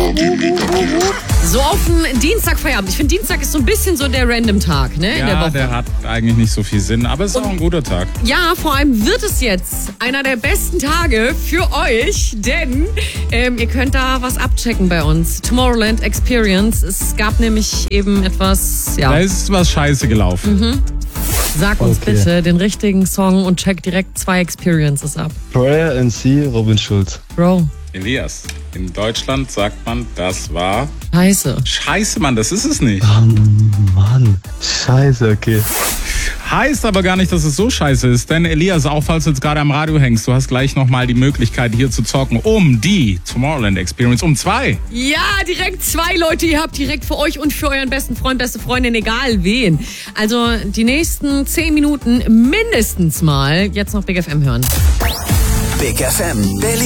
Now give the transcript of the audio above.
So auf den Dienstagfeierabend. Ich finde, Dienstag ist so ein bisschen so der Random-Tag, ne? In der Ja, Woche. der hat eigentlich nicht so viel Sinn, aber es ist auch ein guter Tag. Ja, vor allem wird es jetzt einer der besten Tage für euch, denn ihr könnt da was abchecken bei uns. Tomorrowland Experience. Es gab nämlich eben etwas, Da ist was scheiße gelaufen. Sag uns Okay. bitte den richtigen Song und check direkt 2 Experiences ab. Prayer and See, Robin Schulz. Bro, Elias, in Deutschland sagt man, das war... scheiße. Scheiße, Mann, das ist es nicht. Mann, scheiße, okay. Heißt aber gar nicht, dass es so scheiße ist, denn Elias, auch falls du jetzt gerade am Radio hängst, du hast gleich nochmal die Möglichkeit hier zu zocken um die Tomorrowland Experience, um 2. Ja, direkt 2 Leute. Ihr habt direkt für euch und für euren besten Freund, beste Freundin, egal wen. Also die nächsten 10 Minuten mindestens mal jetzt noch Big FM hören. Big FM Berlin.